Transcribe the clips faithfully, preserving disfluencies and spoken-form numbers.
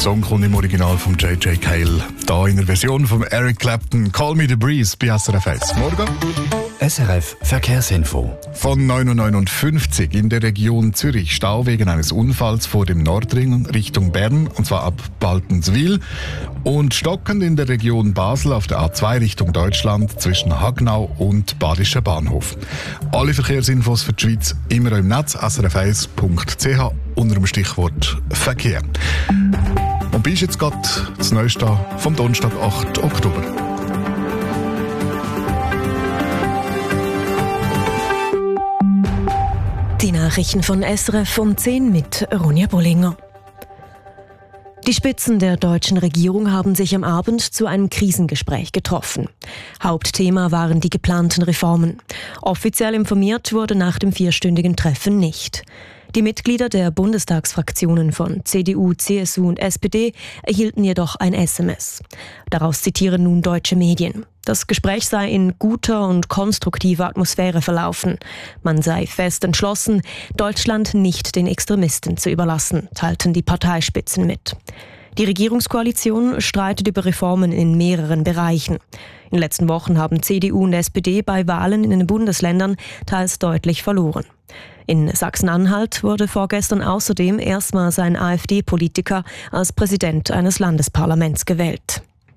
Song kommt im Original von J J Cale. Da in der Version von Eric Clapton, Call Me The Breeze bei S R F eins. Morgen. S R F Verkehrsinfo. Von neun Uhr neunundfünfzig in der Region Zürich Stau wegen eines Unfalls vor dem Nordring Richtung Bern, und zwar ab Baltenswil. Und stockend in der Region Basel auf der A zwei Richtung Deutschland zwischen Hagnau und Badischer Bahnhof. Alle Verkehrsinfos für die Schweiz immer im Netz s r f eins punkt c h unter dem Stichwort Verkehr. Und bis jetzt gerade das Neueste vom Donnerstag, achten Oktober. Die Nachrichten von S R F um zehn mit Ronja Bollinger. Die Spitzen der deutschen Regierung haben sich am Abend zu einem Krisengespräch getroffen. Hauptthema waren die geplanten Reformen. Offiziell informiert wurde nach dem vierstündigen Treffen nicht. Die Mitglieder der Bundestagsfraktionen von C D U, C S U und S P D erhielten jedoch ein S M S. Daraus zitieren nun deutsche Medien. Das Gespräch sei in guter und konstruktiver Atmosphäre verlaufen. Man sei fest entschlossen, Deutschland nicht den Extremisten zu überlassen, teilten die Parteispitzen mit. Die Regierungskoalition streitet über Reformen in mehreren Bereichen. In den letzten Wochen haben C D U und S P D bei Wahlen in den Bundesländern teils deutlich verloren. In Sachsen-Anhalt wurde vorgestern außerdem erstmals ein AfD-Politiker als Präsident eines Landesparlaments gewählt.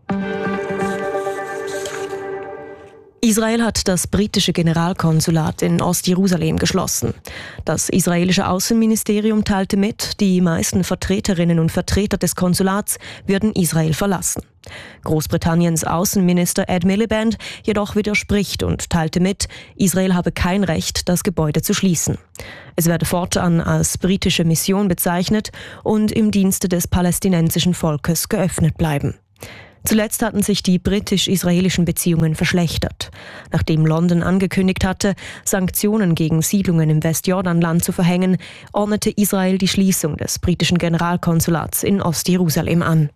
Israel hat das britische Generalkonsulat in Ostjerusalem geschlossen. Das israelische Außenministerium teilte mit, die meisten Vertreterinnen und Vertreter des Konsulats würden Israel verlassen. Großbritanniens Außenminister Ed Miliband jedoch widerspricht und teilte mit, Israel habe kein Recht, das Gebäude zu schließen. Es werde fortan als britische Mission bezeichnet und im Dienste des palästinensischen Volkes geöffnet bleiben. Zuletzt hatten sich die britisch-israelischen Beziehungen verschlechtert. Nachdem London angekündigt hatte, Sanktionen gegen Siedlungen im Westjordanland zu verhängen, ordnete Israel die Schließung des britischen Generalkonsulats in Ostjerusalem an.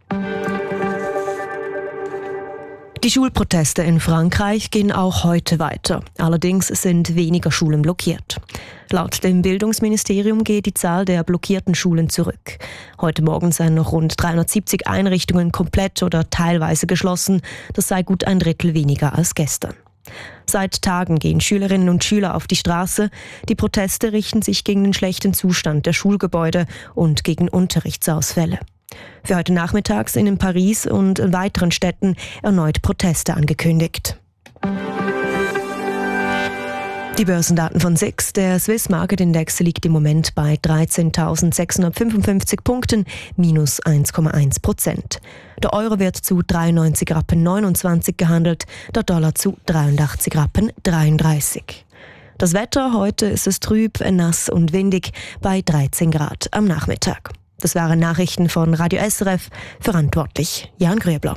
Die Schulproteste in Frankreich gehen auch heute weiter. Allerdings sind weniger Schulen blockiert. Laut dem Bildungsministerium geht die Zahl der blockierten Schulen zurück. Heute Morgen seien noch rund dreihundertsiebzig Einrichtungen komplett oder teilweise geschlossen. Das sei gut ein Drittel weniger als gestern. Seit Tagen gehen Schülerinnen und Schüler auf die Straße. Die Proteste richten sich gegen den schlechten Zustand der Schulgebäude und gegen Unterrichtsausfälle. Für heute Nachmittag sind in Paris und in weiteren Städten erneut Proteste angekündigt. Die Börsendaten von S I X. Der Swiss Market Index liegt im Moment bei dreizehntausendsechshundertfünfundfünfzig Punkten, minus eins Komma eins Prozent. Der Euro wird zu dreiundneunzig Rappen neunundzwanzig gehandelt, der Dollar zu dreiundachtzig Rappen dreiunddreißig. Das Wetter, heute ist es trüb, nass und windig bei dreizehn Grad am Nachmittag. Das waren Nachrichten von Radio S R F, verantwortlich Jan Gröbler.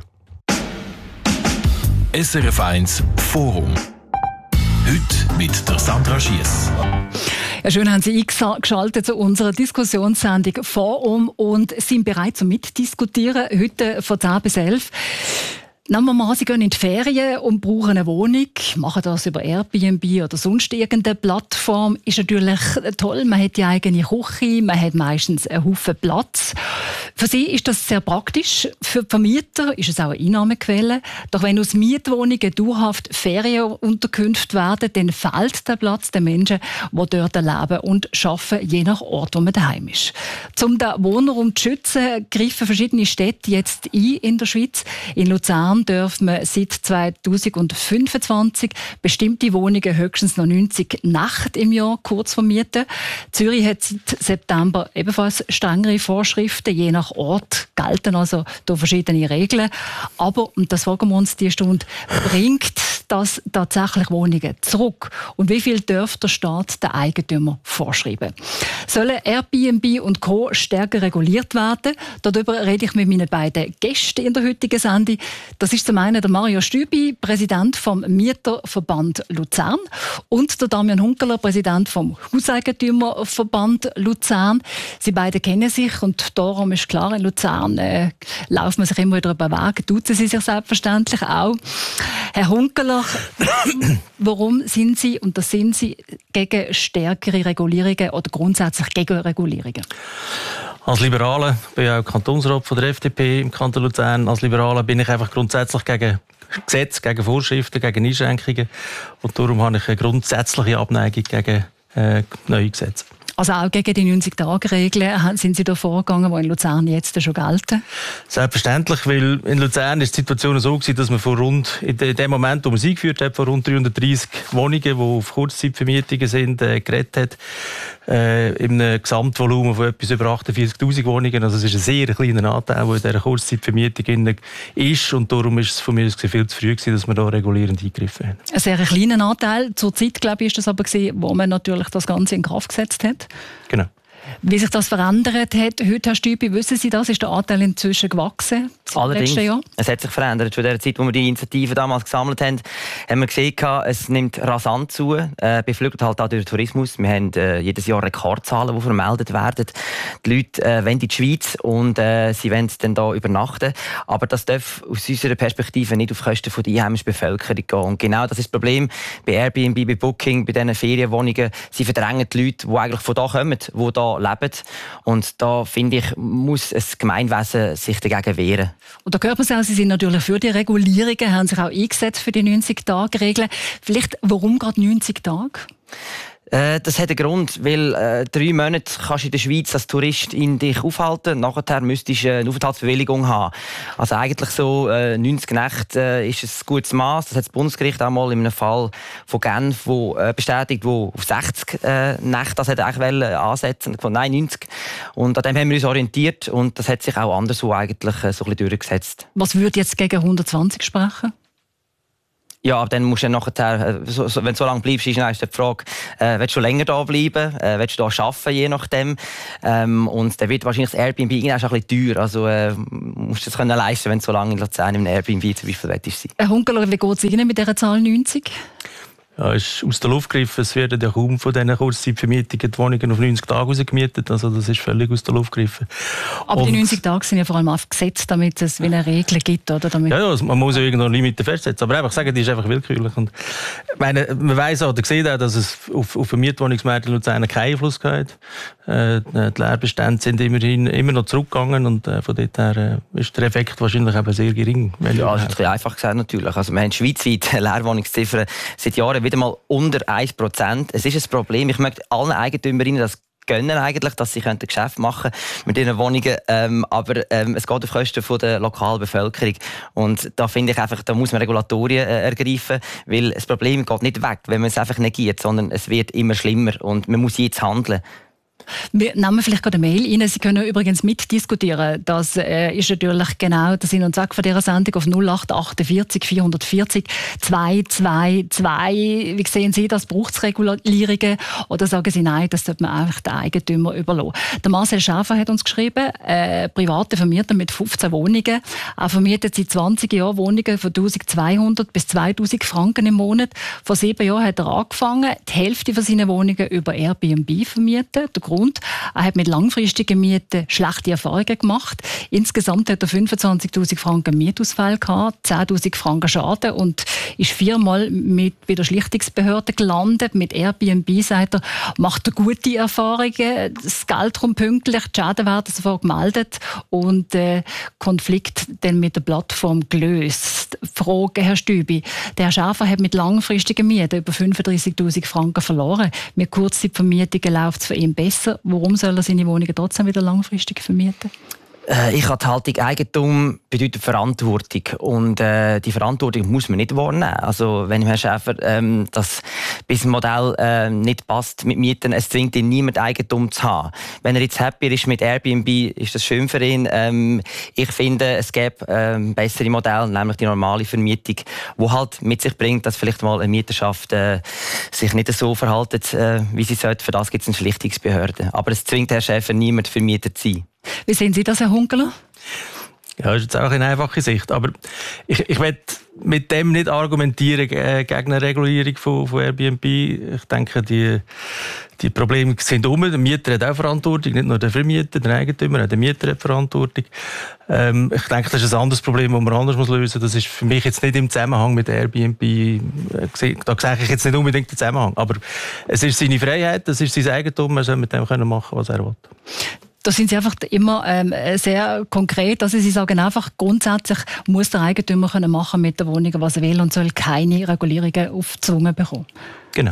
S R F eins Forum. Heute mit der Sandra Schiess. Ja, schön haben Sie eingeschaltet zu unserer Diskussionssendung Forum und sind bereit zum Mitdiskutieren. Heute von zehn bis elf. Nehmen wir mal, Sie gehen in die Ferien und brauchen eine Wohnung, machen das über Airbnb oder sonst irgendeine Plattform. Ist natürlich toll, man hat die eigene Küche, man hat meistens einen Haufen Platz. Für Sie ist das sehr praktisch. Für die Vermieter ist es auch eine Einnahmequelle. Doch wenn aus Mietwohnungen dauerhaft Ferienunterkünfte werden, dann fehlt der Platz den Menschen, die dort leben und arbeiten, je nach Ort, wo man daheim ist. Um den Wohnraum zu schützen, greifen verschiedene Städte jetzt ein in der Schweiz. In Luzern dürfen wir seit zweitausendfünfundzwanzig bestimmte Wohnungen höchstens noch neunzig Nächte im Jahr kurz vermieten. Zürich hat seit September ebenfalls strengere Vorschriften. Je nach Ort gelten also da verschiedene Regeln. Aber, und das fragen wir uns diese Stunde, bringt das tatsächlich Wohnungen zurück? Und wie viel darf der Staat den Eigentümer vorschreiben? Sollen Airbnb und Co. stärker reguliert werden? Darüber rede ich mit meinen beiden Gästen in der heutigen Sendung. Das ist zum einen der Mario Stübi, Präsident vom Mieterverband Luzern, und der Damian Hunkeler, Präsident vom Hauseigentümerverband Luzern. Sie beide kennen sich und darum ist klar, in Luzern äh, laufen wir sich immer wieder über den Weg, duzen Sie sich selbstverständlich auch. Herr Hunkeler, nach. Warum sind Sie, und das sind Sie, gegen stärkere Regulierungen oder grundsätzlich gegen Regulierungen? Als Liberaler, ich bin ja auch Kantonsrat von der F D P im Kanton Luzern, als Liberaler bin ich einfach grundsätzlich gegen Gesetze, gegen Vorschriften, gegen Einschränkungen. Und darum habe ich eine grundsätzliche Abneigung gegen äh, neue Gesetze. Also auch gegen die neunzig-Tage-Regeln sind Sie da vorgegangen, die in Luzern jetzt schon gelten? Selbstverständlich, weil in Luzern ist die Situation so gewesen, dass man vor rund, in dem Moment, wo man sie eingeführt hat, vor rund dreihundertdreissig Wohnungen, die auf Kurzzeitvermietungen sind, äh, geredet hat, äh, in einem Gesamtvolumen von etwas über achtundvierzigtausend Wohnungen. Also es ist ein sehr kleiner Anteil, der in dieser Kurzzeitvermietung ist, und darum ist es von mir viel zu früh gewesen, dass wir da regulierend eingegriffen haben. Ein sehr kleiner Anteil. Zur Zeit, glaube ich, ist das aber gewesen, wo man natürlich das Ganze in Kraft gesetzt hat. Genau. Wie sich das verändert hat, heute, Herr Stübi, wissen Sie das? Ist der Anteil inzwischen gewachsen? Allerdings, es hat sich verändert. Von der Zeit, wo wir die Initiative damals gesammelt haben, haben wir gesehen, es nimmt rasant zu, äh, beflügelt halt auch durch den Tourismus. Wir haben äh, jedes Jahr Rekordzahlen, die vermeldet werden. Die Leute äh, wollen in die Schweiz und äh, sie wollen dann hier übernachten. Aber das darf aus unserer Perspektive nicht auf Kosten der einheimischen Bevölkerung gehen. Und genau das ist das Problem bei Airbnb, bei Booking, bei diesen Ferienwohnungen. Sie verdrängen die Leute, die eigentlich von da kommen, die hier leben. Und da, finde ich, muss das Gemeinwesen sich dagegen wehren. Und da hört man es auch, Sie sind natürlich für die Regulierungen, haben sich auch eingesetzt für die neunzig-Tage-Regeln. Vielleicht, warum gerade neunzig Tage? Äh, das hat einen Grund, weil äh, drei Monate kannst du in der Schweiz als Tourist in dich aufhalten. Nachher müsstest du eine Aufenthaltsbewilligung haben. Also eigentlich so äh, neunzig Nächte äh, ist ein gutes Maß. Das hat das Bundesgericht auch mal in einem Fall von Genf wo, äh, bestätigt, wo auf sechzig äh, Nächte das hat eigentlich wollen, ansetzen. Nein, neunzig. Und an dem haben wir uns orientiert und das hat sich auch anderswo eigentlich äh, so ein bisschen durchgesetzt. Was würde jetzt gegen hundertzwanzig sprechen? Ja, aber dann musst du nachher, so, so, wenn du so lange bleibst, ist dann die Frage, äh, willst du länger da bleiben, äh, willst du da arbeiten, je nachdem. Ähm, und dann wird wahrscheinlich das Airbnb irgendwann auch ein bisschen teuer. Also äh, musst du das können leisten, wenn du so lange in Luzern im Airbnb zum Beispiel willst. Herr Hunkeler, wie geht es Ihnen mit dieser Zahl neunzig? Ja, ist aus der Luft gegriffen. Es werden ja kaum von diesen Kurzzeitvermietungen die Wohnungen auf neunzig Tage rausgemietet. Also das ist völlig aus der Luft gegriffen. Aber und die neunzig Tage sind ja vor allem aufgesetzt, damit es wie eine Regel gibt, oder? Damit ja, ja, man muss ja irgendwo Limite festsetzen. Aber einfach sagen, die ist einfach willkürlich. Und ich meine, man weiss auch, oder sieht auch, dass es auf, auf den Mietwohnungsmarkt in Luzern keinen Einfluss hat. Äh, die Leerbestände sind immerhin immer noch zurückgegangen und äh, von dort her äh, ist der Effekt wahrscheinlich eben sehr gering. Ja, das ist ein bisschen einfach gesagt natürlich. Also wir haben schweizweit Leerwohnungsziffern seit Jahren wieder mal unter ein Prozent. Es ist ein Problem. Ich möchte allen Eigentümerinnen das gönnen eigentlich, dass sie ein Geschäft machen mit ihren Wohnungen, ähm, aber ähm, es geht auf Kosten von der lokalen Bevölkerung und da finde ich einfach, da muss man Regulatorien äh, ergreifen, weil das Problem geht nicht weg, wenn man es einfach negiert, sondern es wird immer schlimmer und man muss jetzt handeln. Wir nehmen vielleicht gerade eine Mail rein. Sie können übrigens mitdiskutieren. Das äh, ist natürlich genau der Sinn und Zweck von dieser Sendung auf null acht achtundvierzig vierhundertvierzig zweihundertzweiundzwanzig. Wie sehen Sie das? Braucht es Regulierungen? Oder sagen Sie, nein, das sollte man einfach den Eigentümer überlassen? Der Marcel Schäfer hat uns geschrieben, äh, private Vermieter mit fünfzehn Wohnungen. Er vermietet seit zwanzig Jahren Wohnungen von eintausendzweihundert bis zweitausend Franken im Monat. Vor sieben Jahren hat er angefangen, die Hälfte von seinen Wohnungen über Airbnb vermieten. Der Grund, er hat mit langfristigen Mieten schlechte Erfahrungen gemacht. Insgesamt hat er fünfundzwanzigtausend Franken Mietausfall gehabt, zehntausend Franken Schaden und ist viermal mit bei der Schlichtungsbehörde gelandet. Mit Airbnb, sagt er, macht er gute Erfahrungen. Das Geld kommt pünktlich, die Schäden werden sofort gemeldet und der äh, Konflikt dann mit der Plattform gelöst. Frage, Herr Stübi, der Herr Schäfer hat mit langfristigen Mieten über fünfunddreissigtausend Franken verloren. Mit Kurzzeitvermietungen läuft es für ihn besser. Warum soll er seine Wohnungen trotzdem wieder langfristig vermieten? Ich habe die Haltung, Eigentum bedeutet Verantwortung und äh, die Verantwortung muss man nicht wahrnehmen. Also wenn Herr Schäfer ähm, das bis ein Modell äh, nicht passt mit Mieten, es zwingt ihn niemand Eigentum zu haben. Wenn er jetzt happy ist mit Airbnb, ist das schön für ihn. Ähm, ich finde, es gäbe ähm, bessere Modelle, nämlich die normale Vermietung, die halt mit sich bringt, dass vielleicht mal eine Mieterschaft äh, sich nicht so verhält, äh, wie sie sollte. Für das gibt es eine Schlichtungsbehörde. Aber es zwingt Herr Schäfer niemand Vermieter zu sein. Wie sehen Sie das, Herr Hunkeler? Ja, das ist jetzt auch eine einfache Sicht. Aber ich, ich will mit dem nicht argumentieren äh, gegen eine Regulierung von, von Airbnb. Ich denke, die, die Probleme sind um. Der Mieter hat auch Verantwortung, nicht nur der Vermieter, der Eigentümer, auch der Mieter hat Verantwortung. Ähm, ich denke, das ist ein anderes Problem, das man anders muss lösen muss. Das ist für mich jetzt nicht im Zusammenhang mit Airbnb, da sehe ich jetzt nicht unbedingt den Zusammenhang. Aber es ist seine Freiheit, das ist sein Eigentum, er soll mit dem machen, was er will. Da sind Sie einfach immer ähm, sehr konkret. Also Sie sagen einfach, grundsätzlich muss der Eigentümer können machen mit der Wohnung, was er will und soll keine Regulierungen aufgezwungen bekommen. Genau.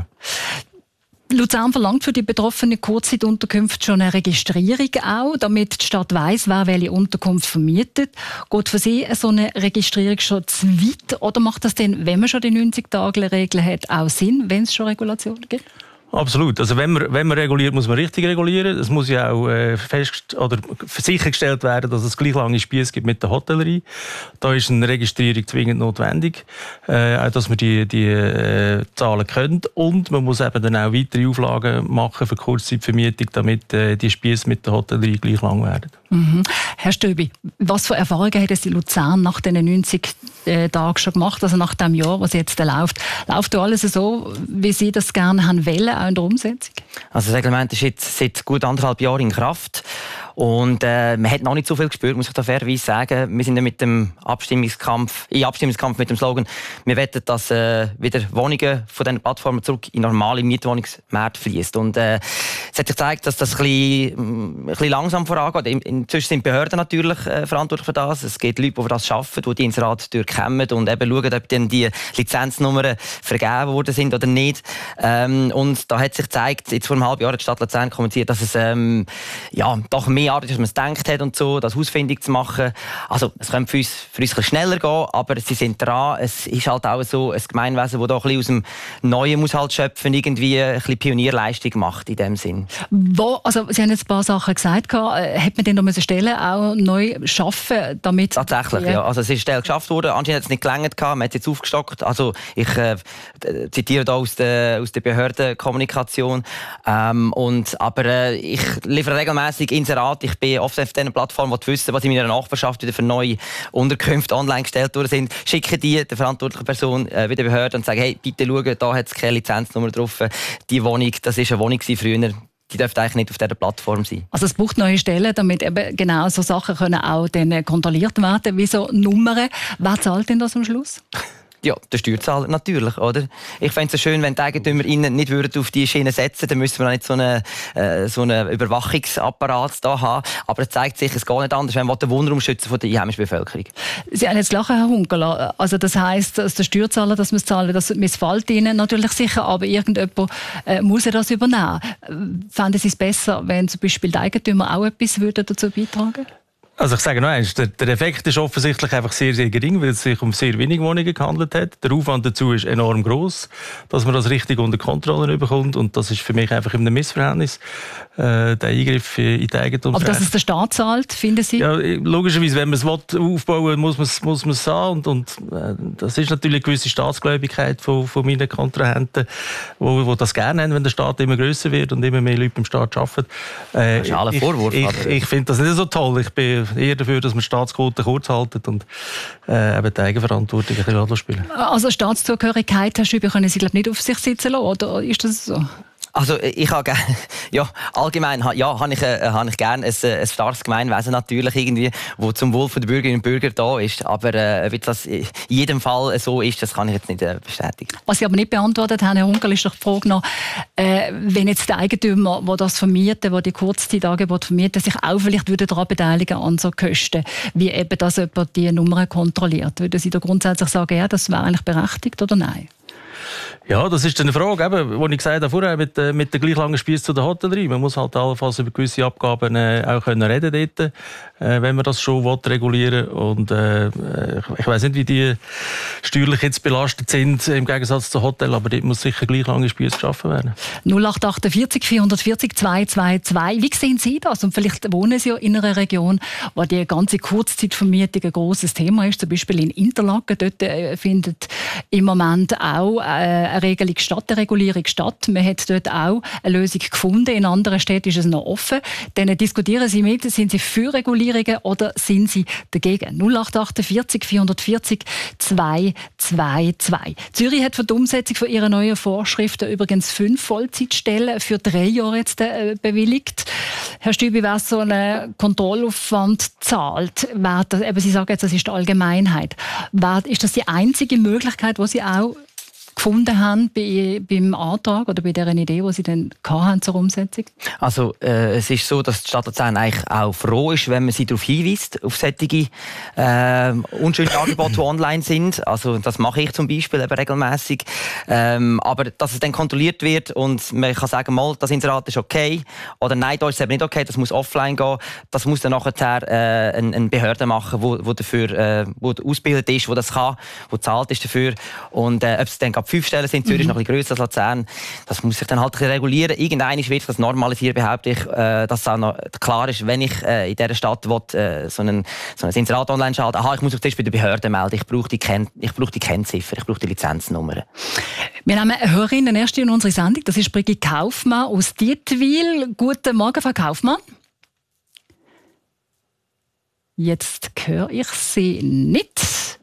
Luzern verlangt für die betroffenen Kurzzeitunterkünfte schon eine Registrierung auch, damit die Stadt weiss, wer welche Unterkunft vermietet. Geht für Sie so eine Registrierung schon zu weit oder macht das denn, wenn man schon die neunzig-Tage-Regel hat, auch Sinn, wenn es schon Regulationen gibt? Absolut. Also wenn man, wenn man reguliert, muss man richtig regulieren. Es muss ja auch äh, fest oder sichergestellt werden, dass es gleich lange Spiesse gibt mit der Hotellerie. Da ist eine Registrierung zwingend notwendig, äh, auch dass man die, die äh, Zahlen kennt. Und man muss eben dann auch weitere Auflagen machen für Kurzzeitvermietung, damit äh, die Spiesse mit der Hotellerie gleich lang werden. Mhm. Herr Stöbi, was für Erfahrungen hat es in Luzern nach den neunzig äh, Tagen schon gemacht, also nach dem Jahr, was jetzt da läuft? Läuft da alles so, wie Sie das gerne haben wollen, auch in der Umsetzung? Also das Reglement ist jetzt seit gut anderthalb Jahren in Kraft. Und äh, man hat noch nicht so viel gespürt, muss ich da fairerweise sagen. Wir sind ja mit dem Abstimmungskampf, in Abstimmungskampf mit dem Slogan, wir wollen, dass äh, wieder Wohnungen von diesen Plattformen zurück in normale Mietwohnungsmärkte fließt. Und äh, es hat sich gezeigt, dass das ein bisschen, ein bisschen langsam vorangeht. In, inzwischen sind Behörden natürlich äh, verantwortlich für das. Es gibt Leute, die für das arbeiten, die die Inserate durchkämmen und eben schauen, ob dann die Lizenznummern vergeben worden sind oder nicht. Ähm, und da hat sich gezeigt, jetzt vor einem halben Jahr hat die Stadt Luzern kommuniziert, dass es ähm, ja, doch mehr Arbeit, als man es gedacht hat und so, das ausfindig zu machen. Also es könnte für uns, für uns ein bisschen schneller gehen, aber sie sind dran. Es ist halt auch so ein Gemeinwesen, das da ein bisschen aus dem Neuen muss halt schöpfen, irgendwie ein bisschen Pionierleistung macht in dem Sinn. Wo, also Sie haben jetzt ein paar Sachen gesagt, hat man denn noch Stellen auch neu schaffen, damit... Tatsächlich, ja. Also es ist eine Stelle geschafft worden, anscheinend hat es nicht gelangt, man hat es jetzt aufgestockt. Also ich äh, zitiere da aus der, aus der Behördenkommunikation. Ähm, und, aber äh, ich liefere regelmäßig Inserate. Ich bin oft auf diesen Plattformen, die wissen, was in meiner Nachbarschaft wieder für neue Unterkünfte online gestellt worden sind. Schicke die der verantwortlichen Person äh, wieder Behörden und sagen, hey, bitte schauen, da hat es keine Lizenznummer drauf. Die Wohnung, das war eine Wohnung früher. Die dürfte eigentlich nicht auf dieser Plattform sein. Also es braucht neue Stellen, damit eben genau so Sachen können auch dann kontrolliert werden, wie so Nummern. Wer zahlt denn das am Schluss? Ja, der Steuerzahler natürlich, oder? Ich fände es so schön, wenn die EigentümerInnen nicht würden auf die Schiene setzen würden, dann müssten wir auch nicht so einen, äh, so einen Überwachungsapparat da haben. Aber es zeigt sich, es geht nicht anders, wenn wir den Wohnraum schützen von der einheimischen Bevölkerung. Sie haben jetzt lachen, Herr Hunkeler. Also das heisst, dass der Steuerzahler das muss zahlen, das missfällt Ihnen natürlich sicher, aber irgendjemand äh, muss er das übernehmen. Fänden Sie es besser, wenn zum Beispiel die Eigentümer auch etwas würden dazu beitragen würden? Also ich sage noch eins, der, der Effekt ist offensichtlich einfach sehr, sehr gering, weil es sich um sehr wenige Wohnungen gehandelt hat. Der Aufwand dazu ist enorm gross, dass man das richtig unter Kontrolle bekommt und das ist für mich einfach in einem Missverhältnis, äh, der Eingriff in die Eigentumsrechte. Aber dass es der Staat zahlt, finden Sie? Ja, logischerweise, wenn man es aufbauen will, muss man es muss man's haben und, und äh, das ist natürlich eine gewisse Staatsgläubigkeit von, von meinen Kontrahenten, wo, wo das gerne haben, wenn der Staat immer grösser wird und immer mehr Leute beim Staat arbeiten. Äh, das ist alle Vorwurf. Ich, ich, ich finde das nicht so toll. Ich bin eher dafür, dass man Staatsquoten kurz halten und äh, eben die Eigenverantwortung ein bisschen spielen. Also Staatszugehörigkeit, Herr Schübi, können Sie glaube nicht auf sich sitzen lassen, oder ist das so? Also ich habe gerne, ja, allgemein ja, habe ich, äh, habe ich gerne ein, ein starkes Gemeinwesen natürlich irgendwie, wo zum Wohl der Bürgerinnen und Bürger da ist. Aber äh, wie das in jedem Fall so ist, das kann ich jetzt nicht äh, bestätigen. Was Sie aber nicht beantwortet haben, Herr Hunkel, ist doch die Frage noch, äh, wenn jetzt der Eigentümer, der das vermieten, der die Kurzzeitangebote vermieten, sich auch vielleicht würde daran beteiligen an so Kosten, wie eben, dass jemand die Nummern kontrolliert. Würden Sie da grundsätzlich sagen, ja, das wäre eigentlich berechtigt oder nein? Ja, das ist eine Frage, eben, die ich gesagt habe vorher, mit, äh, mit der gleich langen Spiesse zu der Hotellerie. Man muss halt allenfalls über gewisse Abgaben äh, auch können reden dort, äh, wenn man das schon will, regulieren will. Und äh, ich weiss nicht, wie die steuerlich jetzt belastet sind im Gegensatz zum Hotel, aber dort muss sicher gleich lange Spiesse geschaffen werden. null acht achtundvierzig vierhundertvierzig zweihundertzweiundzwanzig. Wie sehen Sie das? Und vielleicht wohnen Sie ja in einer Region, wo die ganze Kurzzeitvermietung ein grosses Thema ist, zum Beispiel in Interlaken. Dort äh, findet im Moment auch äh, eine Regelung statt, eine Regulierung statt. Man hat dort auch eine Lösung gefunden. In anderen Städten ist es noch offen. Dann diskutieren Sie mit, sind Sie für Regulierungen oder sind Sie dagegen? null acht vierundachtzig vierhundertvierzig zweihundertzweiundzwanzig. Zürich hat für die Umsetzung von ihrer neuen Vorschriften übrigens fünf Vollzeitstellen für drei Jahre jetzt äh, bewilligt. Herr Stübi, wer so einen Kontrollaufwand zahlt, wer das, eben Sie sagen jetzt, das ist die Allgemeinheit. Wer, ist das die einzige Möglichkeit, die Sie auch gefunden haben bei, beim Antrag oder bei dieser Idee, die Sie dann hatten zur Umsetzung? Also äh, es ist so, dass die Stadt Luzern eigentlich auch froh ist, wenn man sie darauf hinweist, auf solche äh, unschöne Angebote, die online sind. Also das mache ich zum Beispiel eben regelmässig. Ähm, aber dass es dann kontrolliert wird und man kann sagen, mal, das Inserat ist okay oder nein, da ist es eben nicht okay, das muss offline gehen. Das muss dann nachher äh, eine, eine Behörde machen, wo, wo dafür äh, wo ausgebildet ist, wo das kann, wo bezahlt ist dafür. Und äh, ob es dann fünf Stellen sind, Zürich ist noch ein bisschen grösser als Luzern. Das muss sich dann halt regulieren. Irgendwann wird das normalisieren, behaupte ich, äh, dass es auch noch klar ist, wenn ich äh, in dieser Stadt will, äh, so einen so ein Inserat online schalte. Aha, ich muss mich zuerst bei der Behörde melden. Ich brauche die, Ken- ich brauche die Kennziffer, ich brauche die Lizenznummer. Wir haben eine Hörerin erst in unserer Sendung. Das ist Brigitte Kaufmann aus Dietwil. Guten Morgen, Frau Kaufmann. Jetzt höre ich Sie nicht.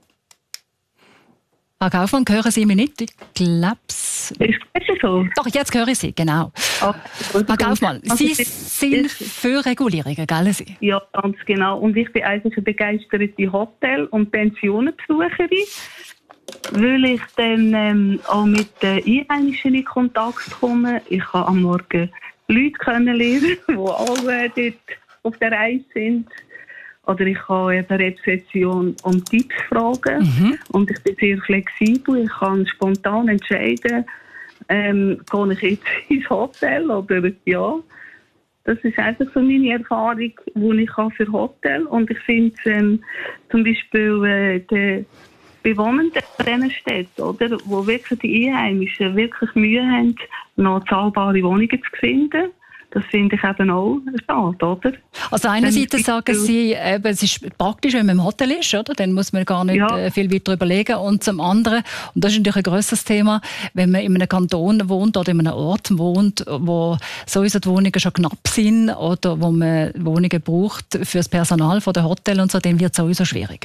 Frau Kaufmann, hören Sie mich nicht? Ich glaube es. Ist das so? Doch, jetzt höre ich Sie, genau. Ah, Frau Kaufmann, Sie sind für Regulierungen, gell? Sie? Ja, ganz genau. Und ich bin einfach eine begeisterte Hotel- und Pensionenbesucherin, weil ich dann ähm, auch mit den Einheimischen in Kontakt komme. Ich kann am Morgen Leute kennenlernen, die auch äh, dort auf der Reise sind. Oder ich kann in der Rezeption um Tipps fragen. Mhm. Und ich bin sehr flexibel. Ich kann spontan entscheiden, ähm, gehe ich jetzt ins Hotel oder ja. Das ist einfach so meine Erfahrung, die ich habe für Hotel. Und ich finde ähm, zum Beispiel äh, die Bewohnenden dieser Städte, oder, wo wirklich die Einheimischen wirklich Mühe haben, noch zahlbare Wohnungen zu finden. Das finde ich eben auch schade, oder? Also einerseits sagen Sie, eben, es ist praktisch, wenn man im Hotel ist, oder? Dann muss man gar nicht ja. viel weiter überlegen. Und zum anderen, und das ist natürlich ein grösseres Thema, wenn man in einem Kanton wohnt oder in einem Ort wohnt, wo sowieso die Wohnungen schon knapp sind oder wo man Wohnungen braucht für das Personal von den Hotels und so, dann wird es sowieso schwieriger.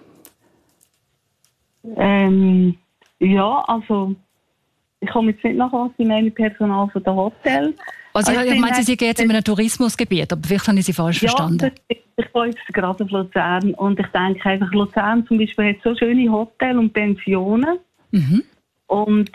Ähm, ja, also ich komme jetzt nicht nach, was ich meine, Personal von den Hotels. Also, also ich, ich meine, Sie sind jetzt in einem Tourismusgebiet, aber vielleicht habe ich Sie falsch ja, verstanden. Das, ich bin jetzt gerade auf Luzern und ich denke einfach, Luzern zum Beispiel hat so schöne Hotels und Pensionen. Mhm. Und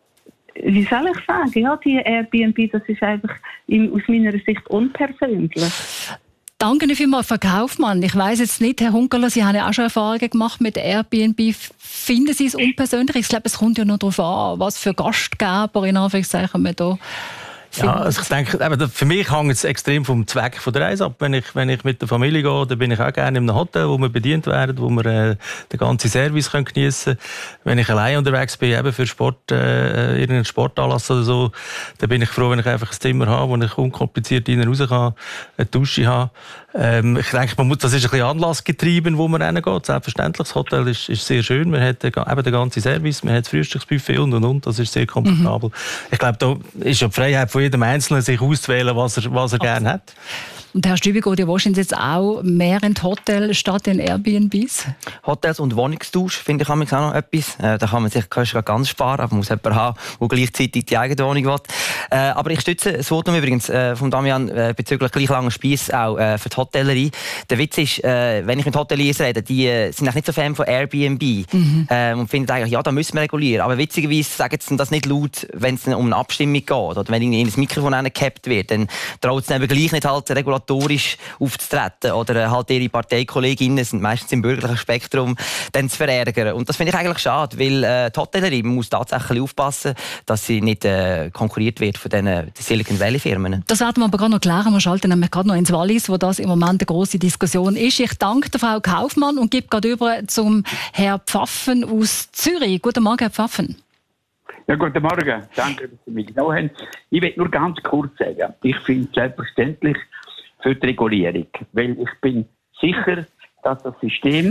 wie soll ich sagen, ja, die Airbnb, das ist einfach in, aus meiner Sicht unpersönlich. Danke vielmals, Frau Kaufmann. Ich weiss jetzt nicht, Herr Hunkeler, Sie haben ja auch schon Erfahrungen gemacht mit Airbnb. Finden Sie es unpersönlich? Ich glaube, es kommt ja noch darauf an, was für Gastgeber in Anführungszeichen man da. Ja, also ich denke, eben, für mich hängt es extrem vom Zweck von der Reise ab. Wenn ich, wenn ich mit der Familie gehe, dann bin ich auch gerne in einem Hotel, wo wir bedient werden, wo wir äh, den ganzen Service können geniessen können. Wenn ich allein unterwegs bin, eben für Sport, äh, irgendeinen Sportanlass oder so, dann bin ich froh, wenn ich einfach ein Zimmer habe, wo ich unkompliziert rein raus kann, eine Dusche habe. Ähm, ich denke, man muss, das ist ein bisschen anlassgetrieben, wo man hingeht. Selbstverständlich, das Hotel ist, ist sehr schön. Man hat eben den ganzen Service, man hat das Frühstücksbuffet und und und. Das ist sehr komfortabel. Mhm. Ich glaube, da ist ja die Freiheit von jedem Einzelnen, sich auszuwählen, was er, was er gerne hat. Und Herr Stübi, geht ja wahrscheinlich jetzt auch mehr in Hotels statt in Airbnbs? Hotels und Wohnungstausch finde ich auch noch etwas. Äh, da kann man sich ganz sparen, aber man muss jemanden haben, der gleichzeitig die eigene Wohnung will. Äh, aber ich stütze das Votum übrigens äh, von Damian äh, bezüglich gleich langen Speiss auch äh, für die Hotellerie. Der Witz ist, äh, wenn ich mit Hoteliers rede, die äh, sind nicht so Fan von Airbnb mhm. äh, und finden eigentlich, ja, da müssen wir regulieren. Aber witzigerweise sagen sie das nicht laut, wenn es um eine Abstimmung geht oder wenn irgendwie das Mikrofon gehabt wird, dann traut es eben gleich nicht halt regulatorisch aufzutreten oder halt ihre Parteikolleginnen sind meistens im bürgerlichen Spektrum dann zu verärgern. Und das finde ich eigentlich schade, weil äh, die Hotellerie muss tatsächlich aufpassen, dass sie nicht äh, konkurriert wird von den Silicon Valley Firmen. Das werden wir aber gerade noch klären. Wir schalten nämlich gerade noch ins Wallis, wo das im Moment eine grosse Diskussion ist. Ich danke der Frau Kaufmann und gebe gerade über zum Herrn Pfaffen aus Zürich. Guten Morgen, Herr Pfaffen. Ja, guten Morgen. Danke, dass Sie mich genommen haben. Ich will nur ganz kurz sagen, ich finde es selbstverständlich für die Regulierung, weil ich bin sicher, dass das System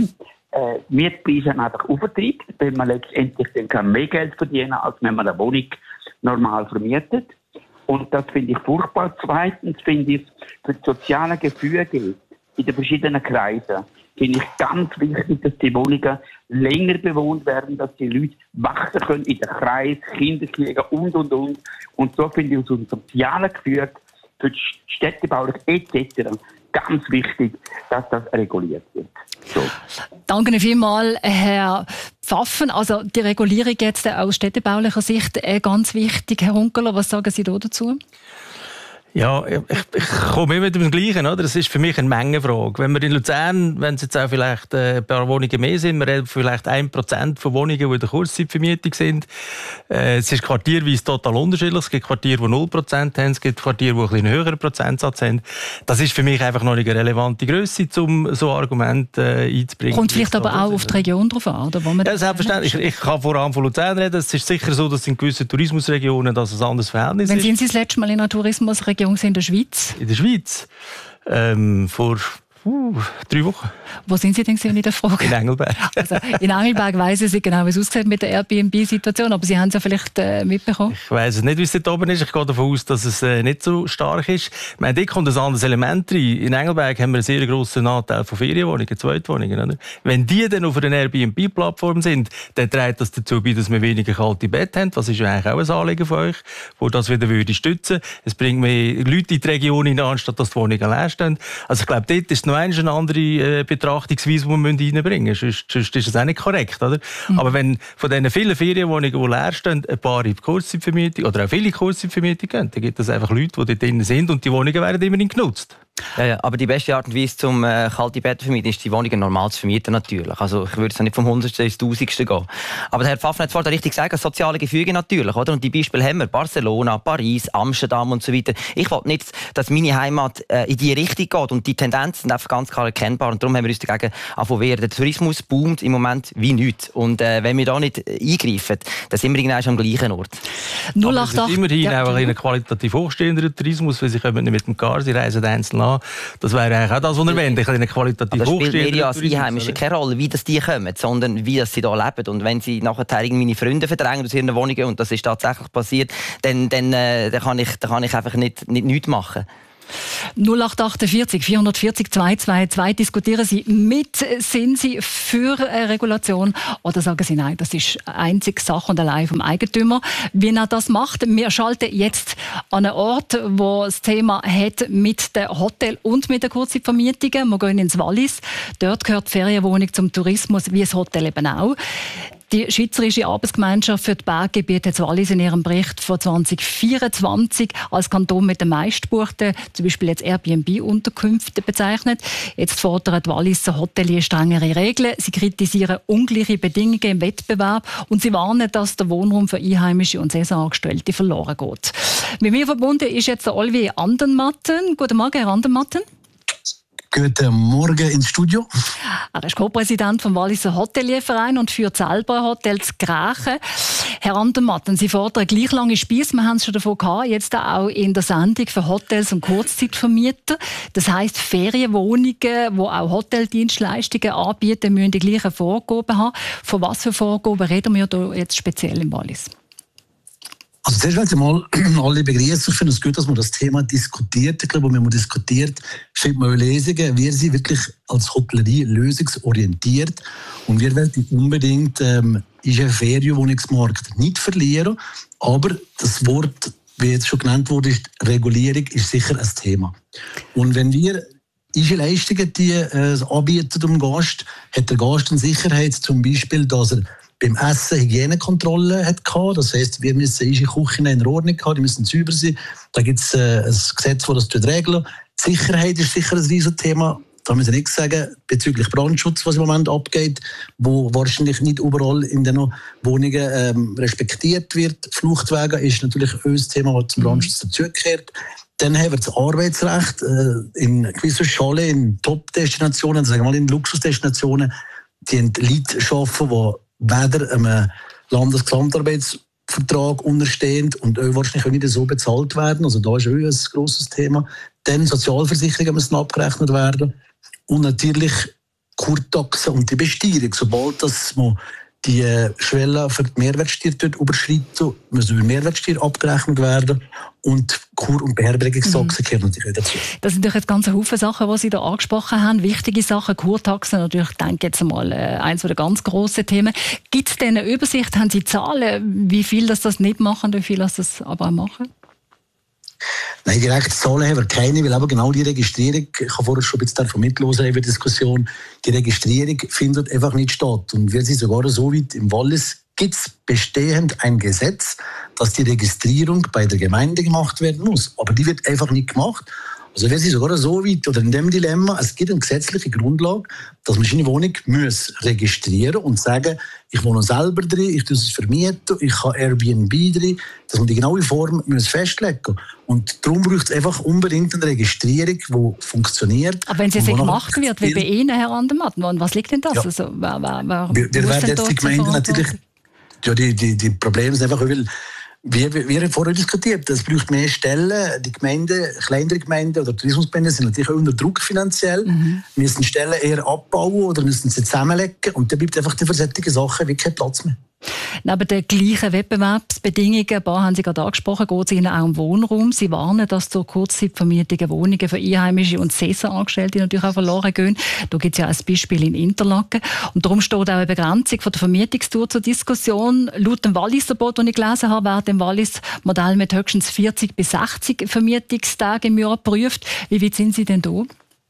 äh, Mietpreise einfach auftreibt, weil man letztendlich dann kann mehr Geld verdienen, als wenn man eine Wohnung normal vermietet. Und das finde ich furchtbar. Zweitens finde ich für das soziale Gefüge in den verschiedenen Kreisen finde ich ganz wichtig, dass die Wohnungen länger bewohnt werden, dass die Leute wachsen können in den Kreis, Kinder kriegen und, und, und. Und so finde ich aus unserem sozialen Gefüge für die Städtebaulich et cetera ganz wichtig, dass das reguliert wird. So. Danke vielmals, Herr Pfaffen. Also die Regulierung jetzt aus städtebaulicher Sicht äh, ganz wichtig. Herr Hunkeler, was sagen Sie da dazu? Ja, ich, ich komme immer mit dem Gleichen, oder? Das ist für mich eine Mengenfrage. Wenn wir in Luzern, wenn es jetzt auch vielleicht ein paar Wohnungen mehr sind, wir reden vielleicht ein Prozent von Wohnungen, die in der Kurzzeitvermietung sind. Äh, es ist quartierweise total unterschiedlich. Es gibt Quartiere, die null Prozent haben, es gibt Quartiere, die einen höheren Prozentsatz haben. Das ist für mich einfach noch nicht eine relevante Grösse, um so Argumente äh, einzubringen. Kommt vielleicht aber auch auf die Region drauf an, oder? Wo man ja, selbstverständlich. Ich, ich kann vor allem von Luzern reden. Es ist sicher so, dass in gewissen Tourismusregionen das ein anderes Verhältnis Wenn ist. sind Sie das letzte Mal in einer Tourismusregion in der Schweiz? In der Schweiz? Ähm, vor uh, drei Wochen. Wo sind Sie denn in der Frage? In Engelberg. Also, in Engelberg weiss ich genau, wie es aussieht mit der Airbnb-Situation, aber Sie haben es ja vielleicht äh, mitbekommen. Ich weiss nicht, wie es dort oben ist. Ich gehe davon aus, dass es äh, nicht so stark ist. Ich meine, dort kommt ein anderes Element rein. In Engelberg haben wir einen sehr grossen Anteil von Ferienwohnungen, Zweitwohnungen. Oder? Wenn die dann auf einer Airbnb-Plattform sind, dann trägt das dazu bei, dass wir weniger kalte Betten haben. Das ist ja eigentlich auch ein Anliegen von euch, wo das wieder würde stützen. Es bringt mehr Leute in die Region hinein, anstatt dass die Wohnungen leer stehen. Also ich glaube, dort ist noch eine andere äh, Betrachtungsweise, die wir reinbringen müssen. Sonst, sonst ist es auch nicht korrekt. Oder? Mhm. Aber wenn von diesen vielen Ferienwohnungen, die leer stehen, ein paar in die Kurzzeitvermietung oder auch viele in die Kurzzeitvermietung gehen, dann gibt es einfach Leute, die dort drin sind und die Wohnungen werden immerhin genutzt. Ja, ja, aber die beste Art und Weise, zum äh, kalte Betten zu vermieten, ist, die Wohnungen normal zu vermieten, natürlich. Also ich würde es nicht vom Hundertsten ins Tausendste gehen. Aber der Herr Pfaffen hat es vorhin richtig gesagt, das soziale Gefüge natürlich, oder? Und die Beispiele haben wir. Barcelona, Paris, Amsterdam und so weiter. Ich will nicht, dass meine Heimat äh, in die Richtung geht und die Tendenzen sind einfach ganz klar erkennbar und darum haben wir uns dagegen wehren. Der Tourismus boomt im Moment wie nichts. Und äh, wenn wir da nicht eingreifen, dann sind wir irgendwann am gleichen Ort. null acht acht Aber es ist immerhin ja, auch ein qualitativ hochstehender Tourismus, weil sie kommen nicht mit dem Car, sie reisen einzeln an. Das wäre eigentlich auch das, was er wendet, ein qualitativ hochstehender Tourismus. Das spielt mir ja als Einheimische keine Rolle, wie das die kommen, sondern wie das sie hier leben. Und wenn sie nachher meine Freunde verdrängen aus ihren Wohnungen, und das ist tatsächlich passiert, dann, dann, äh, dann, kann, ich, dann kann ich einfach nicht, nicht nichts machen. null acht acht vier vier vier vier zwei zwei zwei diskutieren Sie mit. Sind Sie für eine Regulation oder sagen Sie nein, das ist einzig Sache und allein vom Eigentümer? Wie er das macht, wir schalten jetzt an einen Ort, wo das Thema hat mit den Hotel und mit den Kurzzeitvermietungen. Wir gehen ins Wallis. Dort gehört die Ferienwohnung zum Tourismus, wie das Hotel eben auch. Die Schweizerische Arbeitsgemeinschaft für die Berggebiete hat Wallis in ihrem Bericht von zwanzig vierundzwanzig als Kanton mit den meistgebuchten, zum Beispiel jetzt Airbnb-Unterkünfte bezeichnet. Jetzt fordern die Walliser Hoteliers strengere Regeln. Sie kritisieren ungleiche Bedingungen im Wettbewerb und sie warnen, dass der Wohnraum für Einheimische und Saisonangestellte verloren geht. Mit mir verbunden ist jetzt der Olivier Andermatten. Guten Morgen, Herr Andermatten. Guten Morgen ins Studio. Er ist Co-Präsident vom Walliser Hotelierverein und führt selber Hotels Grachen. Herr Andermatten, Sie fordern gleich lange Spiesse. Wir haben es schon davon gehabt, jetzt auch in der Sendung für Hotels und Kurzzeitvermieter. Das heisst, Ferienwohnungen, die auch Hoteldienstleistungen anbieten, müssen die gleichen Vorgaben haben. Von was für Vorgaben reden wir da jetzt speziell im Wallis? Also zuerst einmal alle begrüßen. Ich finde es gut, dass man das Thema diskutiert. Ich glaube, wenn man diskutiert, findet man Lösungen. Wir sind wirklich als Hotellerie lösungsorientiert und wir wollen unbedingt ähm, einen Ferienwohnungsmarkt nicht verlieren. Aber das Wort, wie jetzt schon genannt wurde, ist Regulierung, ist sicher ein Thema. Und wenn wir diese Leistungen die, äh, anbieten dem Gast, hat der Gast eine Sicherheit, zum Beispiel, dass er beim Essen Hygienekontrolle hatte. Das heisst, wir müssen unsere Küche in Ordnung haben, die müssen sauber sein. Da gibt es äh, ein Gesetz, das das regelt. Die Sicherheit ist sicher ein riesiges Thema. Da müssen wir nichts sagen bezüglich Brandschutz, was im Moment abgeht, wo wahrscheinlich nicht überall in den Wohnungen ähm, respektiert wird. Fluchtwege ist natürlich auch ein Thema, das zum Brandschutz dazugehört. Dann haben wir das Arbeitsrecht äh, in gewissen Schalen, in Top-Destinationen, sagen wir mal in Luxusdestinationen, die Leute arbeiten, die weder einem Landesgesamtarbeitsvertrag unterstehen und auch wahrscheinlich auch nicht so bezahlt werden. Also da ist auch ein grosses Thema. Dann Sozialversicherungen müssen abgerechnet werden. Und natürlich Kurtaxe und die Besteuerung. Sobald das man die Schwelle für die Mehrwertsteuer dort überschreitet, müssen über Mehrwertsteuer abgerechnet werden und Kur- und Beherbergungstaxen gehören natürlich dazu. Das sind natürlich jetzt ganz Haufen Sachen, die Sie da angesprochen haben. Wichtige Sachen, Kurtaxen natürlich, ich denke jetzt mal, eins der ganz grossen Themen. Gibt es denn eine Übersicht, haben Sie Zahlen, wie viel das, das nicht machen, wie viel das, das aber machen? Nein, direkte Zahlen haben wir keine, weil aber genau die Registrierung, ich habe vorher schon ein bisschen davon mitgehört in der Diskussion, die Registrierung findet einfach nicht statt. Und wir sind sogar so weit, im Wallis gibt es bestehend ein Gesetz, dass die Registrierung bei der Gemeinde gemacht werden muss. Aber die wird einfach nicht gemacht. Also wir sind sogar so weit, oder in dem Dilemma, es gibt eine gesetzliche Grundlage, dass man seine Wohnung muss registrieren und sagen, ich wohne selber drin, ich tue es vermieten, ich habe Airbnb drin, dass man die genaue Form muss festlegen muss. Und darum braucht es einfach unbedingt eine Registrierung, die funktioniert. Aber wenn sie nicht gemacht wird, wie bei Ihnen, Herr Andermatten, was liegt denn das? Ja. Also, wer, wer, wer wir wir werden jetzt die Gemeinden natürlich, ja, die, die, die Probleme sind einfach, weil Wir, wir haben vorher diskutiert, es braucht mehr Stellen. Die Gemeinden, kleinere Gemeinden oder Tourismusgemeinden sind natürlich auch unter Druck finanziell. Mhm. Müssen Stellen eher abbauen oder müssen sie zusammenlegen. Und dann bleibt einfach für solche Sachen wirklich kein Platz mehr. Neben den gleichen Wettbewerbsbedingungen, ein paar haben Sie gerade angesprochen, geht es Ihnen auch um Wohnraum. Sie warnen, dass zur Kurzzeitvermietung Wohnungen für Einheimische und Saisonangestellte natürlich auch verloren gehen. Da gibt es ja ein Beispiel in Interlaken. Und darum steht auch eine Begrenzung von der Vermietungstour zur Diskussion. Laut dem Walliser-Boot, das ich gelesen habe, wird im Wallis Modell mit höchstens vierzig bis sechzig Vermietungstagen im Jahr geprüft. Wie weit sind Sie denn da?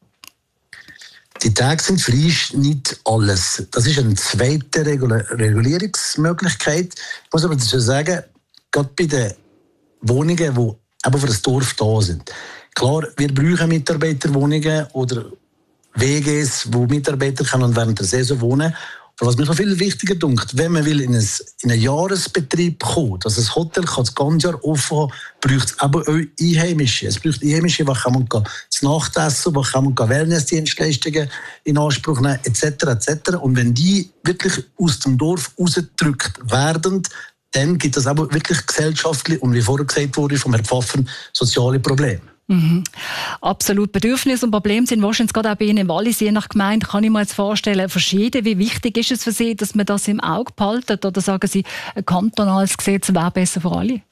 Die Tage sind frisch nicht alles. Das ist eine zweite Regulierungsmöglichkeit. Ich muss aber dazu sagen, gerade bei den Wohnungen, die eben für das Dorf da sind. Klar, wir brauchen Mitarbeiterwohnungen oder W Gs, wo Mitarbeiter können während der Saison wohnen. Aber was mir noch viel wichtiger dünkt, wenn man will in, ein, in einen Jahresbetrieb kommen, dass ein Hotel kann das ganze Jahr offen haben, braucht es aber auch Einheimische. Es braucht Einheimische, wo kann man zu Nacht essen, wo kann man Wellnessdienstleistungen in Anspruch nehmen, et cetera et cetera. Und wenn die wirklich aus dem Dorf rausgedrückt werden, dann gibt es aber wirklich gesellschaftliche und wie vorher gesagt wurde vom Herrn Pfaffer, soziale Probleme. Mhm. Absolut. Bedürfnisse und Probleme sind wahrscheinlich gerade auch bei Ihnen im Wallis, je nach Gemeinde, kann ich mir jetzt vorstellen, verschieden. Wie wichtig ist es für Sie, dass man das im Auge behalten? Oder sagen Sie, ein kantonales Gesetz wäre besser für alle?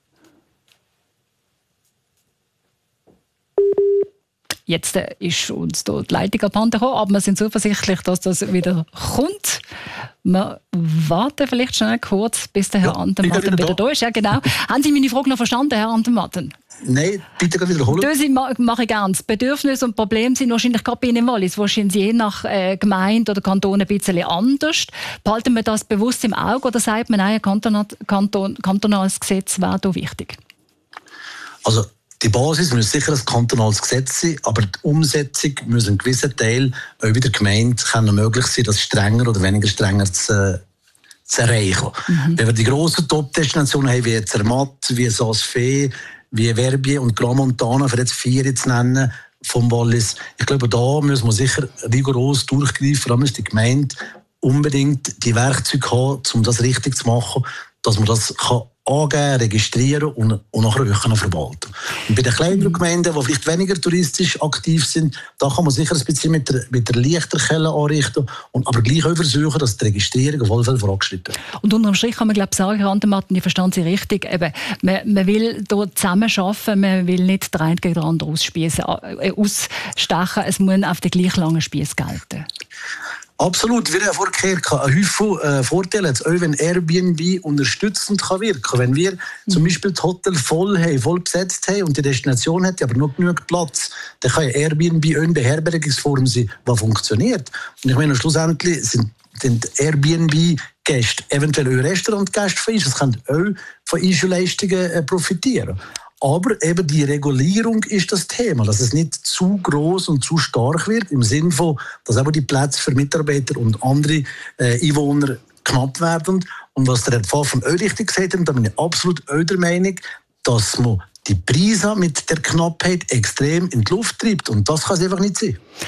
Jetzt ist uns da die Leitung abhanden gekommen, aber wir sind zuversichtlich, dass das wieder kommt. Wir warten vielleicht schnell kurz, bis der Herr ja, Andermatten wieder, wieder da ist. Ja, genau. Haben Sie meine Frage noch verstanden, Herr Andermatten? Nein, bitte wiederholen. Das mache ich gerne. Bedürfnisse und Probleme sind wahrscheinlich gerade bei Ihnen im Wallis, wahrscheinlich je nach äh, Gemeinde oder Kanton ein bisschen anders. Behalten wir das bewusst im Auge oder sagt man, nein, ein Kanton, Kanton, kantonales Gesetz wäre da wichtig? Also die Basis muss sicher ein kantonales Gesetz sein, aber die Umsetzung muss ein gewisser Teil auch wieder Gemeinde kann möglich sein, das strenger oder weniger strenger zu, zu erreichen. Mhm. Wenn wir die grossen Top-Destinationen haben, wie Zermatt, wie Saas-Fee, wie Verbier und Grand Montana, für jetzt vier zu nennen, vom Wallis. Ich glaube, da muss man sicher rigoros durchgreifen, vor allem muss die Gemeinde unbedingt die Werkzeuge haben, um das richtig zu machen, dass man das kann angeben, registrieren und, und nachher auch verwalten. Und bei den kleineren Gemeinden, die vielleicht weniger touristisch aktiv sind, da kann man sicher ein bisschen mit der, mit der Lichterkelle anrichten, und aber gleich auch versuchen, dass die Registrierung auf alle Fälle vorangeschritten wird. Und unterm Strich kann man glaube ich sagen, Herr Andermatten, ich verstand Sie richtig, eben, man, man will hier zusammenarbeiten, man will nicht der eine gegen den anderen ausspiessen, äh, ausstechen, es muss auf den gleich langen Spiess gelten. Absolut, wir haben vorher einen Haufen äh, Vorteile, auch wenn Airbnb unterstützend kann wirken kann. Wenn wir mhm. zum Beispiel das Hotel voll haben, voll besetzt haben und die Destination hat aber noch genug Platz, dann kann ja Airbnb auch eine Beherbergungsform sein, die funktioniert. Und ich meine, schlussendlich sind, sind Airbnb-Gäste eventuell auch Restaurantgäste von uns, das können auch von Einzelleistungen äh, profitieren. Aber eben die Regulierung ist das Thema, dass es nicht zu groß und zu stark wird, im Sinne von, dass aber die Plätze für Mitarbeiter und andere äh, Einwohner knapp werden. Und was der Herr Pfaffer auch richtig gesagt hat, da bin ich absolut auch der Meinung, dass man die Preise mit der Knappheit extrem in die Luft treibt. Und das kann es einfach nicht sein.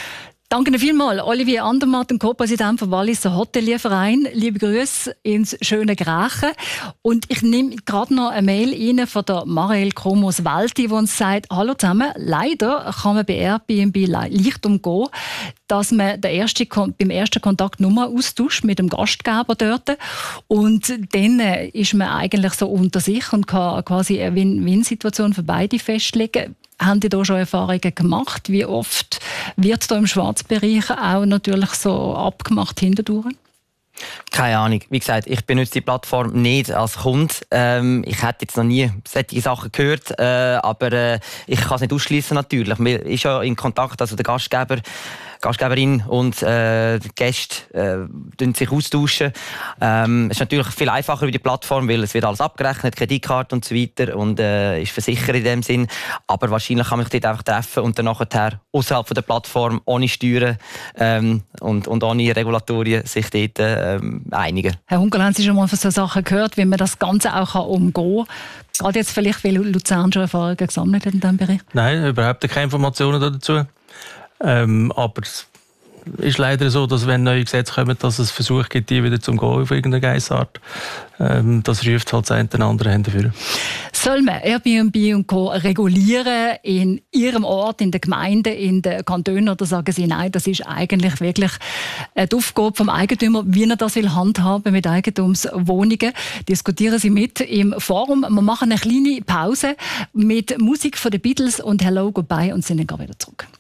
Danke vielmals, Olivier Andermatt, Co-Präsident vom Walliser Hotelierverein. Liebe Grüße ins schöne Grächen. Und ich nehme gerade noch eine Mail rein von der Marielle Kromos-Welti, die uns sagt, hallo zusammen, leider kann man bei Airbnb leicht umgehen, dass man den ersten, beim ersten Kontakt Nummer austauscht mit dem Gastgeber dort. Und dann ist man eigentlich so unter sich und kann quasi eine Win-Win-Situation für beide festlegen. Haben Sie da schon Erfahrungen gemacht? Wie oft wird da im Schwarzbereich auch natürlich so abgemacht hindurch? Keine Ahnung. Wie gesagt, ich benutze die Plattform nicht als Kunde. Ähm, ich hätte jetzt noch nie solche Sachen gehört, äh, aber äh, ich kann es nicht ausschließen natürlich. Man ist ja in Kontakt, also der Gastgeber, Gastgeberin und äh, die Gäste äh, sich austauschen. Ähm, es ist natürlich viel einfacher über die Plattform, weil es wird alles abgerechnet, Kreditkarte und so weiter und äh, ist versichert in dem Sinn. Aber wahrscheinlich kann man sich dort einfach treffen und dann nachher außerhalb von der Plattform ohne Steuern ähm, und, und ohne Regulatorien sich dort ähm, einigen. Herr Hunkel, haben Sie schon mal von solchen Sachen gehört, wie man das Ganze auch umgehen kann? Gerade jetzt vielleicht, weil Luzern schon Erfahrungen gesammelt hat in diesem Bereich? Nein, überhaupt keine Informationen dazu. Ähm, aber es ist leider so, dass wenn neue Gesetze kommen, dass es Versuche gibt, die wieder zum Gehen auf irgendeine Geissart. Ähm, das ruft halt das eine oder andere Hände dafür. Soll man Airbnb und Co. regulieren in Ihrem Ort, in der Gemeinde, in den Kantonen, oder sagen Sie, nein, das ist eigentlich wirklich die Aufgabe vom Eigentümer, wie er das will handhaben mit Eigentumswohnungen? Diskutieren Sie mit im Forum. Wir machen eine kleine Pause mit Musik von den Beatles und Hello, Goodbye und sind dann wieder zurück.